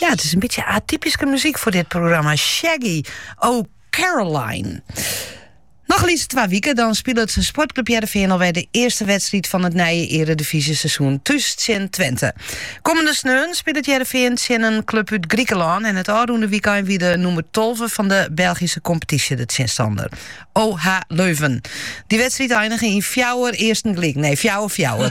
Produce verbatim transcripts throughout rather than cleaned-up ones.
Ja, het is een beetje atypische muziek voor dit programma. Shaggy, Oh Caroline. Nog eens twee weken, dan speelt het Sportclub Heerenveen alweer de eerste wedstrijd van het nieuwe Eredivisie-seizoen tussen Twente. Komende sneun speelt het Heerenveen tegen een club uit Griekenland en het aandoende weekend wie de nummer twaalf van de Belgische competitie, de tegenstander. O H Leuven. Die wedstrijd eindigde in Fjouwer eerste gelijk. Nee, Fjouwer, Fjouwer.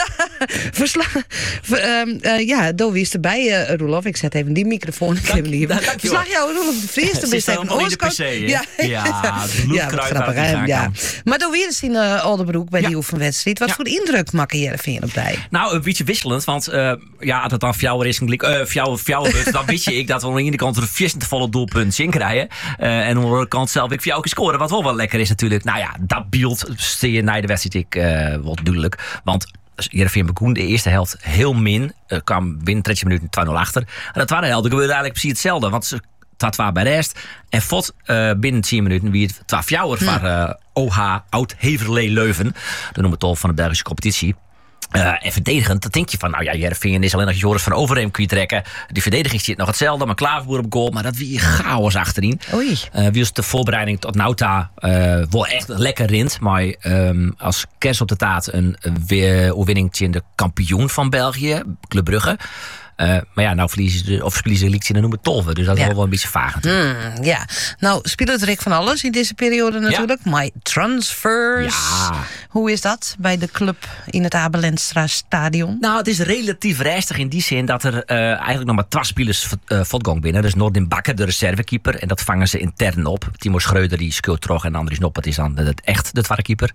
Versla- Ver, um, uh, ja, Doe wie is erbij, uh, Roelof. Ik zet even die microfoon. Ik heb hem niet. Verslag jou, Roelof de Vries. Dan ben je even oorskoot. Ja, ja, ja, wat grappig, hè? Ja. Maar Doe weer eens in uh, Oldenbroek bij ja. die oefenwedstrijd. Wat ja. voor indruk maak je Heerenveen op die? Nou, een beetje wisselend. Want uh, ja, als het dan Fjouwer is, uh, Fjouwer, Fjouwer wordt, dan weet je ik dat we aan de ene kant de vierste volle doelpunt in krijgen. Uh, en aan de andere kant zelf ik Fjouwer scoren. Wat wel wel lekker is natuurlijk. Nou ja, dat beeld zie je na de wedstrijd ik uh, wel duidelijk. Want Heerenveen begon de eerste helft heel min. Uh, kwam binnen dertien minuten twee nul achter. En dat tweede helft gebeurde eigenlijk precies hetzelfde. Want ze dat was bij de rest. En fot uh, binnen tien minuten wie het twaalf Fjouwer hmm. van uh, O H Oud-Heverlee Leuven. De nummer twaalf van de Belgische competitie. Uh, en verdedigend, dan denk je van, nou ja, Heerenveen is alleen nog Joris van Overheem kun je trekken. Die verdediging zit nog hetzelfde, maar Klaverboer op goal. Maar dat wie chaos achterin. Oei. Uh, wie is de voorbereiding tot Nauta uh, wel echt lekker rint. Maar um, als kers op de taart een uh, overwinning in de kampioen van België, Club Brugge. Uh, maar ja, nou verliezen ze, of verliezen ze in de nummer twaalf. Dus dat is ja. wel een beetje vaag. Mm, ja, nou speelt het Rick van alles in deze periode natuurlijk. Ja. My transfers. Ja. Hoe is dat bij de club in het Abelenstra Stadion? Nou, het is relatief rustig in die zin dat er uh, eigenlijk nog maar twee spelers uh, voortgang binnen. Dus Nordin Bakker, de reservekeeper. En dat vangen ze intern op. Timo Schreuder, die skeurt terug. En Andries Noppert is dan het echt de tweede keeper.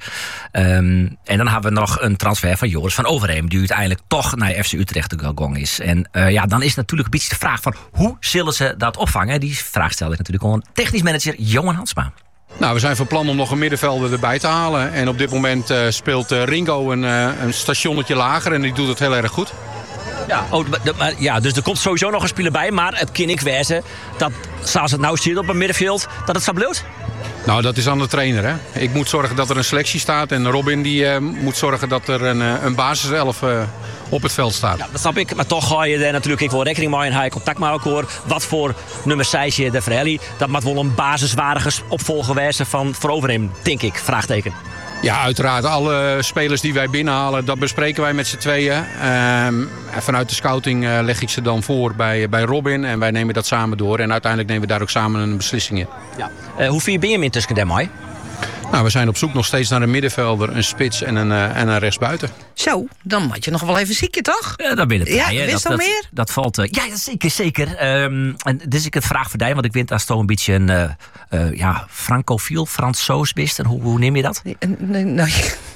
Um, en dan hebben we nog een transfer van Joris van Overheem. Die uiteindelijk toch naar F C Utrecht gegaan is. En Uh, ja, dan is natuurlijk een beetje de vraag van hoe zullen ze dat opvangen? Die vraag stelde ik natuurlijk aan technisch manager Johan Hansma. Nou, we zijn van plan om nog een middenvelder erbij te halen. En op dit moment uh, speelt uh, Ringo een, uh, een stationnetje lager en die doet het heel erg goed. Ja, oh, de, maar, ja, dus er komt sowieso nog een speler bij. Maar het kan ik wijzen dat, zoals het nou ziet op een middenveld, dat het zo bloot. Nou, dat is aan de trainer, hè. Ik moet zorgen dat er een selectie staat. En Robin die uh, moet zorgen dat er een, uh, een basiself uh, op het veld staat. Ja, dat snap ik. Maar toch ga je er natuurlijk ik wel rekening mee en ga je contact met elkaar. Wat voor nummer zes je de Verhelli. Dat moet wel een basiswaardige opvolger wijzen van voor Overheem, denk ik. Vraagteken. Ja, uiteraard. Alle spelers die wij binnenhalen, dat bespreken wij met z'n tweeën. Um, vanuit de scouting uh, leg ik ze dan voor bij, bij Robin. En wij nemen dat samen door. En uiteindelijk nemen we daar ook samen een beslissing in. Ja. Uh, hoe vind je hem intussen daarmee? Nou, we zijn op zoek nog steeds naar een middenvelder, een spits en een, uh, en een rechtsbuiten. Zo, dan moet je nog wel even ziekje, toch? Ja, dan ben je het. Ja, ja, wist dat, al dat, meer? Dat valt. Uh, ja, zeker, zeker. Um, en dus ik het vraag voor jou, want ik vind dat toch een beetje een uh, uh, ja, francofiel, Fransoos bist. En hoe, hoe neem je dat? Nee, nou,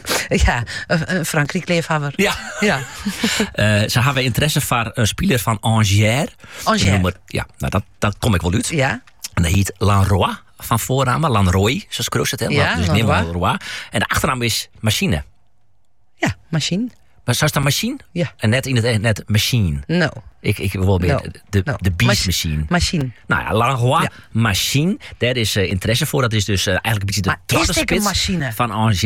ja, uh, Frankrijk leefhaver. Ja. ja. uh, ze hebben interesse voor een speler van Angers. Angers. Ja, nou, dat, dat kom ik wel uit. Ja. En dat heet Lanroy van voornaam, Lanroy, zoals Kroos het helemaal. Ja, dus neem maar Lanroy. En de achternaam is Machine. Ja, machine. Maar zou het machine? Ja. En net in het net machine. No. Ik, ik wil weer no. de, no. de beast machine. Machine. Nou ja, Lanroy ja. machine. Daar is uh, interesse voor. Dat is dus uh, eigenlijk een beetje de trottenspits van Angers.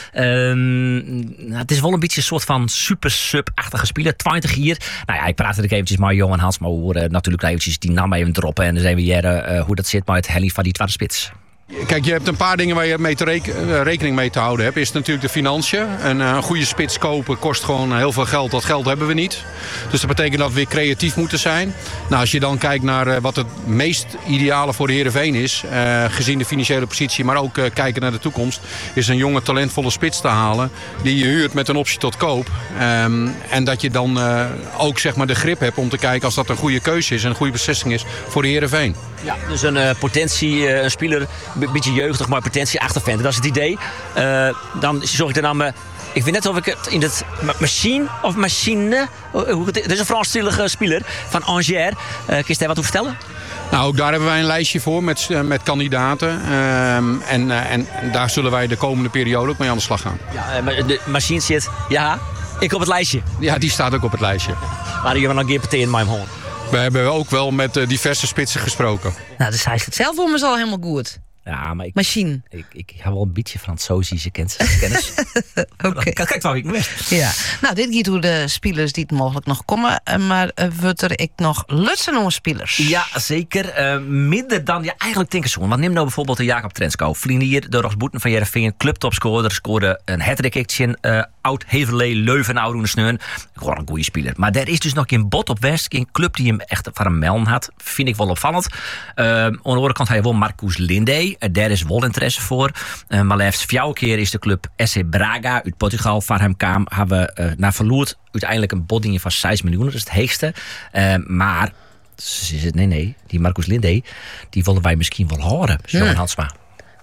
Um, nou, het is wel een beetje een soort van super sub-achtige speler. twintig hier. Nou ja, ik praat er eventjes met Johan Hans. Maar we horen natuurlijk eventjes die naam even droppen. En dan zijn we hier uh, hoe dat zit met het Helly van die tweede spits. Kijk, je hebt een paar dingen waar je mee te reken, rekening mee te houden hebt. Is natuurlijk de financiën. Een, een goede spits kopen kost gewoon heel veel geld. Dat geld hebben we niet. Dus dat betekent dat we weer creatief moeten zijn. Nou, als je dan kijkt naar uh, wat het meest ideale voor de Heerenveen is, Uh, gezien de financiële positie, maar ook uh, kijken naar de toekomst, is een jonge talentvolle spits te halen. Die je huurt met een optie tot koop. Um, en dat je dan uh, ook zeg maar de grip hebt om te kijken als dat een goede keuze is. En een goede beslissing is voor de Heerenveen. Ja, dus een uh, potentie, uh, een speler, een beetje jeugdig, maar potentie achterventen. Dat is het idee. Uh, dan zorg ik er dan... Uh, ik weet net of ik het in het machine of machine... Het is een Franstalige speler van Angers. Uh, kun je daar wat over vertellen? Nou, ook daar hebben wij een lijstje voor met, uh, met kandidaten. Um, en, uh, en daar zullen wij de komende periode ook mee aan de slag gaan. Ja, uh, de machine zit... Ja, ik op het lijstje. Ja, die staat ook op het lijstje. Maar je nog een keer in mijn hand. We hebben ook wel met uh, diverse spitsen gesproken. Nou, dus hij is het zelf om is al helemaal goed. Ja, maar ik, Machine. ik, ik heb wel een beetje Fransozische kennis. kennis. Oké. Kijk, wel ik wist. Ja. Nou, dit gaat hoe de spelers die het mogelijk nog komen. uh, Maar uh, wordt er ik nog Lutsen spelers? Ja, zeker. Uh, minder dan, ja, eigenlijk denk ik zo. Want neem nou bijvoorbeeld de Jacob Trensko. Vlienier, de Roxboeten van Jereveen, clubtopscorer, scoorde een hat-trick action. Uh, oud Heverlee, Leuven, Oudoen Sneun. Gewoon een goede speler. Maar er is dus nog geen bot op West, geen club die hem echt van een melden had. Vind ik wel opvallend. Uh, aan de andere kant hij wel Marcus Linde. Uh, daar is wel interesse voor. Uh, maar liefst vier keer is de club S C Braga uit Portugal van hem kwam. Hebben we uh, naar verloord uiteindelijk een bodding van zes miljoen. Dat is het heegste. Uh, maar, nee, nee, die Marcus Linde, die willen wij misschien wel horen. Johan Hmm. Hansma.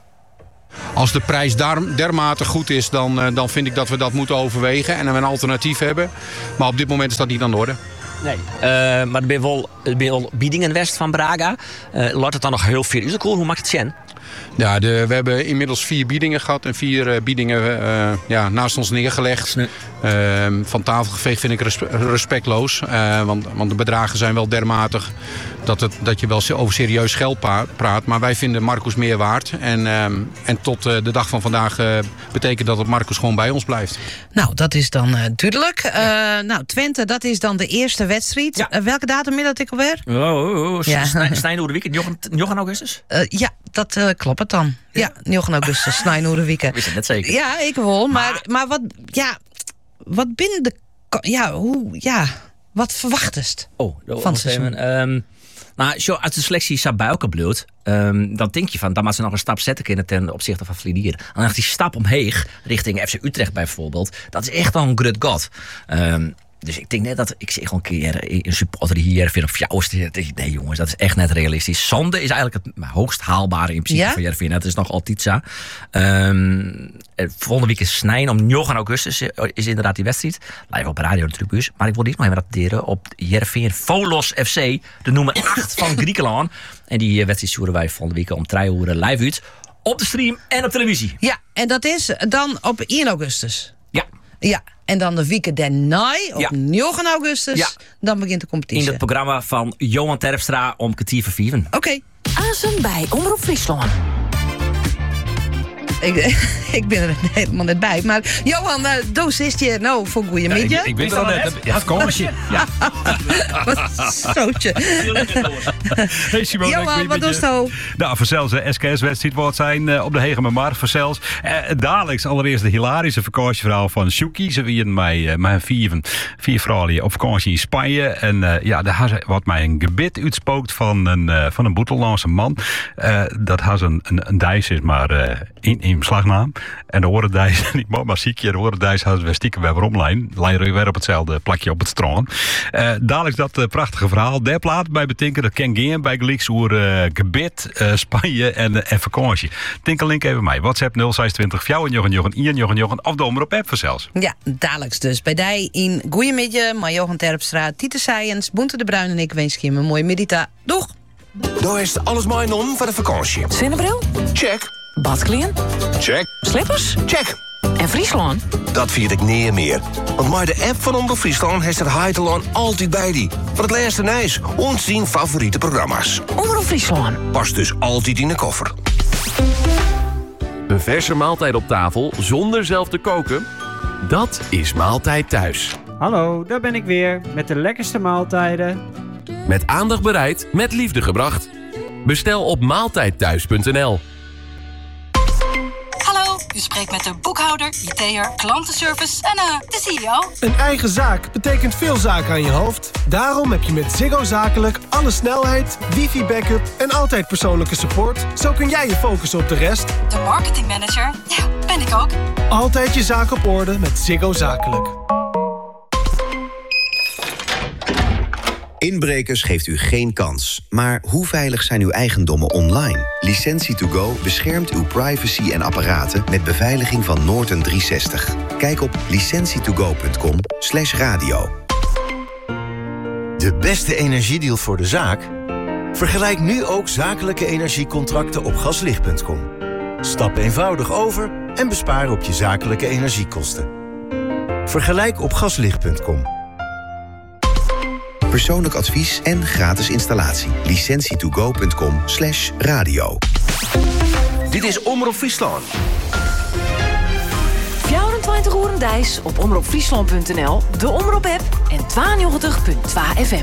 Als de prijs daar, dermate goed is, dan, uh, dan vind ik dat we dat moeten overwegen. En we een alternatief hebben. Maar op dit moment is dat niet aan de orde. Nee. Uh, maar er zijn wel, er zijn wel biedingen west van Braga. Uh, laat het dan nog heel veel. Is het cool? Hoe maakt het Chen? Ja, de, we hebben inmiddels vier biedingen gehad. En vier uh, biedingen uh, ja, naast ons neergelegd. Uh, van tafel geveegd vind ik respe- respectloos. Uh, want, want de bedragen zijn wel dermatig dat, het, dat je wel over serieus geld pa- praat. Maar wij vinden Marcus meer waard. En, uh, en tot uh, de dag van vandaag uh, betekent dat dat Marcus gewoon bij ons blijft. Nou, dat is dan uh, duidelijk. Uh, nou, Twente, dat is dan de eerste wedstrijd. Ja. Uh, welke datum is dat ik alweer? Oh, oh, oh. Ja. Snijden door de weekend. Johan, Johan Augustus? Uh, ja, dat uh, klopt het dan. Ja, negen augustus, snijden de weekend. Wist het net zeker. Ja, ik wel. Maar, maar, Maar- wat, ja, wat binnen de... ko- Ja, hoe, ja, wat verwachtest? Oh, de- Van het seizoen. Um, nou, zo uit de selectie staat bij elkaar bloed. Um, dan denk je van, dan moet ze nog een stap zetten kunnen ten opzichte van Vlienier. En dan die stap omheeg, richting F C Utrecht bijvoorbeeld, dat is echt wel een grut god. Um, Dus ik denk net dat ik zeg gewoon een keer een supporter hier weer op jou. Nee jongens, dat is echt net realistisch. Zonde is eigenlijk het hoogst haalbare in principe Ja? van Jereveen. Dat is nog altijd zo. Um, volgende week is Snijn om negen augustus is inderdaad die wedstrijd. Live op radio natuurlijk dus. Maar ik wil niet nog even rateren op Jereveen Volos F C. De nummer acht van Griekenland. En die wedstrijd zoeren wij volgende week om drie uur live uit. Op de stream en op televisie. Ja, en dat is dan op één augustus. Ja. Ja, en dan de weekend daarna, op Ja. negen augustus, Ja. dan begint de In competitie. het programma van Johan Terpstra om kwartier voor vieven. Oké. Azen bij Omroep Friesland. Ik, ik ben er helemaal net bij. Maar Johan, uh, doos is je nou voor goeie middag? Ik, ik weet al net. Ja, vakantie. Ja. Wat zootje. Hey Simone, Johan, wat doe je nou? Nou, Verzels, de S K S-wedstrijd wordt zijn uh, op de Hegemermarkt. Verzels. Uh, dadelijk allereerst de hilarische vakantieverhaal van Shuki. Ze vieren mij, uh, mijn vier, vier vrouwen op vakantie in Spanje. En uh, ja, daar wordt mij een gebit uitspookt van een, uh, van een Boetellandse man. Uh, dat has een, een, een dijs is maar uh, in, in slagnaam. En de horendijs, niet maar, maar ziekje, de horendijs had we stiekem bij omlijn. Lijn weer op hetzelfde plakje op het strand. Uh, dadelijk dat uh, prachtige verhaal. Der plaat bij betinken dat ken geen bij geliks oer uh, gebit, uh, Spanje en, uh, en vakantie. Tinkelink even mij. WhatsApp nul zesentwintig vier Jochen Jochen Ian Jochen Jochen of de Omroep app zelfs. Ja, dadelijks dus. Bij die in Goeiemiddag, maar Johan Terpstra, Tiete Science, Boente de Bruin en ik wens je een mooie middita. Doeg! Daar is alles mooi om voor de vakantie. Zonnebril, Check. badkleren, Check. slippers Check. en Friesland. Dat vier ik niet meer. Want met de app van Omroep Friesland heeft het Heiteland altijd bij die. Voor het laatste nieuws. Ons zien favoriete programma's. Omroep Friesland. Past dus altijd in de koffer. Een verse maaltijd op tafel zonder zelf te koken? Dat is Maaltijd Thuis. Hallo, daar ben ik weer met de lekkerste maaltijden. Met aandacht bereid, met liefde gebracht. Bestel op maaltijdthuis punt n l. Hallo, u spreekt met de boekhouder, I T'er, klantenservice en uh, de C E O. Een eigen zaak betekent veel zaken aan je hoofd. Daarom heb je met Ziggo Zakelijk alle snelheid, wifi-backup en altijd persoonlijke support. Zo kun jij je focussen op de rest. De marketingmanager, ja, ben ik ook. Altijd je zaak op orde met Ziggo Zakelijk. Inbrekers geeft u geen kans. Maar hoe veilig zijn uw eigendommen online? Licentie to go beschermt uw privacy en apparaten met beveiliging van Norton driehonderdzestig. Kijk op licentie to go punt com slash radio. De beste energiedeal voor de zaak? Vergelijk nu ook zakelijke energiecontracten op gaslicht punt com. Stap eenvoudig over en bespaar op je zakelijke energiekosten. Vergelijk op gaslicht punt com. Persoonlijk advies en gratis installatie. licentie to go punt com slash radio. Dit is Omroep Friesland. vierentwintig uur en dijs op omroep friesland punt n l, de Omroep-app en tweeënnegentig komma twee F M.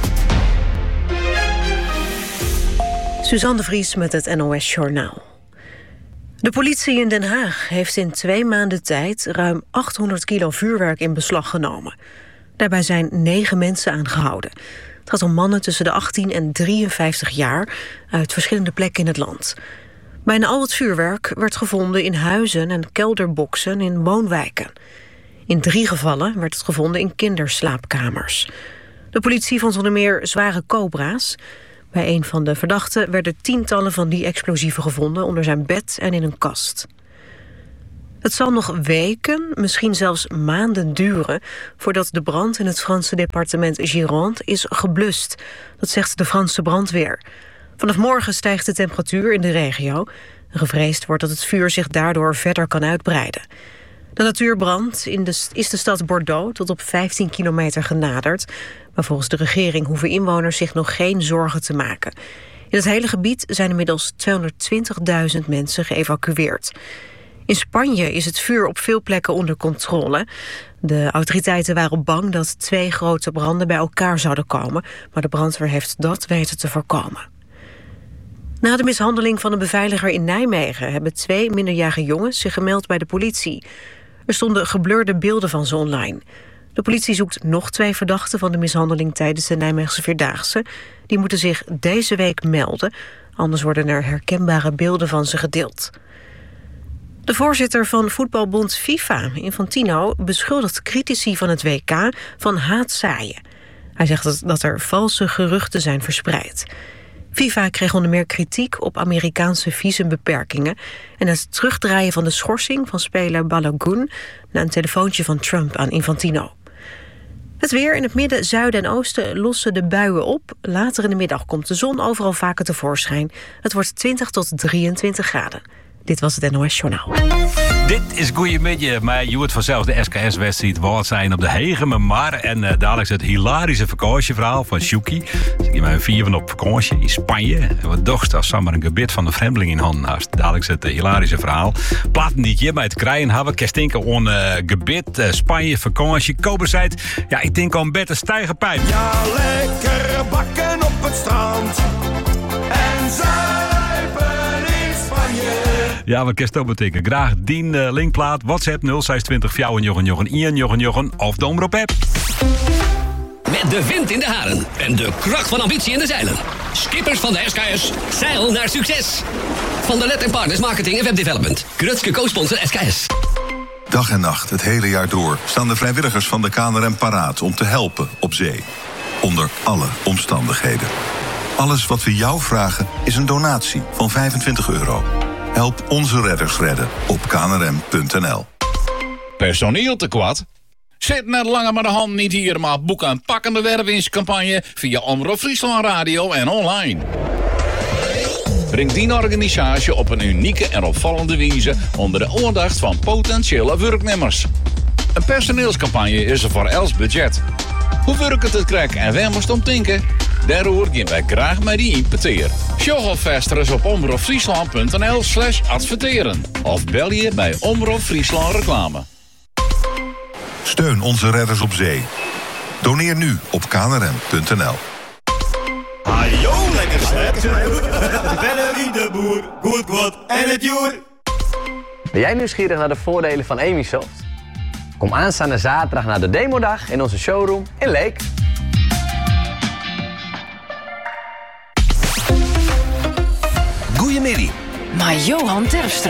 Suzanne de Vries met het N O S Journaal. De politie in Den Haag heeft in twee maanden tijd ruim achthonderd kilo vuurwerk in beslag genomen. Daarbij zijn negen mensen aangehouden. Het gaat om mannen tussen de achttien en drieënvijftig jaar uit verschillende plekken in het land. Bijna al het vuurwerk werd gevonden in huizen en kelderboxen in woonwijken. In drie gevallen werd het gevonden in kinderslaapkamers. De politie vond onder meer zware cobra's. Bij een van de verdachten werden tientallen van die explosieven gevonden onder zijn bed en in een kast. Het zal nog weken, misschien zelfs maanden duren voordat de brand in het Franse departement Gironde is geblust. Dat zegt de Franse brandweer. Vanaf morgen stijgt de temperatuur in de regio. Gevreesd wordt dat het vuur zich daardoor verder kan uitbreiden. De natuurbrand in de, is de stad Bordeaux tot op vijftien kilometer genaderd. Maar volgens de regering hoeven inwoners zich nog geen zorgen te maken. In het hele gebied zijn inmiddels tweehonderdtwintigduizend mensen geëvacueerd. In Spanje is het vuur op veel plekken onder controle. De autoriteiten waren bang dat twee grote branden bij elkaar zouden komen, maar de brandweer heeft dat weten te voorkomen. Na de mishandeling van een beveiliger in Nijmegen hebben twee minderjarige jongens zich gemeld bij de politie. Er stonden geblurde beelden van ze online. De politie zoekt nog twee verdachten van de mishandeling tijdens de Nijmeegse Vierdaagse. Die moeten zich deze week melden, anders worden er herkenbare beelden van ze gedeeld. De voorzitter van voetbalbond FIFA, Infantino, beschuldigt critici van het W K van haatzaaien. Hij zegt dat, dat er valse geruchten zijn verspreid. FIFA kreeg onder meer kritiek op Amerikaanse visumbeperkingen en het terugdraaien van de schorsing van speler Balogun na een telefoontje van Trump aan Infantino. Het weer in het midden, zuiden en oosten lossen de buien op. Later in de middag komt de zon overal vaker tevoorschijn. Het wordt twintig tot drieëntwintig graden. Dit was het N O S Journaal. Dit is Goeiemiddag, maar je hoort vanzelf de S K S-wedstrijd wat zijn op de Hegemermar. En uh, dadelijk het hilarische vakantieverhaal van Sjoekie. Ik heb mijn vieren op vakantie in Spanje. En wat dochst als samen een gebit van de vreemdeling in handen had. Dadelijk het uh, hilarische verhaal. Platen niet hier bij het krijgen hebben. Kerstinken on uh, gebit, uh, Spanje, vakantie, kobersheid. Ja, ik denk aan beter stijgerpijp. Ja, lekker bakken op het strand. En zuipen in Spanje. Ja, wat kerst ook betekent. Graag dien uh, linkplaat, WhatsApp nul zes twintig vijfenjochen of de Omroep-app. Met de wind in de haren en de kracht van ambitie in de zeilen. Skippers van de S K S, zeil naar succes. Van de Let Partners Marketing en Web Development. Krutske co-sponsor S K S. Dag en nacht, het hele jaar door, staan de vrijwilligers van de K N R M paraat om te helpen op zee. Onder alle omstandigheden. Alles wat we jou vragen is een donatie van vijfentwintig euro. Help onze redders redden op k n r m punt n l. Personeel tekort? Zit net langer met de hand niet hier, maar boek een pakkende wervingscampagne via Omroep Friesland Radio en online. Breng die organisatie op een unieke en opvallende wijze onder de aandacht van potentiële werknemers. Een personeelscampagne is er voor els budget. Hoe werkt het krek en waar moest om denken? Daarover gaan wij graag met die importeer. Show alvast op omroepfriesland punt n l slash adverteren. Of bel je bij Omroep Friesland Reclame. Steun onze redders op zee. Doneer nu op k n r m punt n l. Ajo, lekker slet. Bellen wie de boer, goed goed en het joer. Ben jij nieuwsgierig naar de voordelen van Emisoft? Kom aanstaande zaterdag naar de demodag in onze showroom in Leek. Goeiemiddag. Maar Johan Terpstra.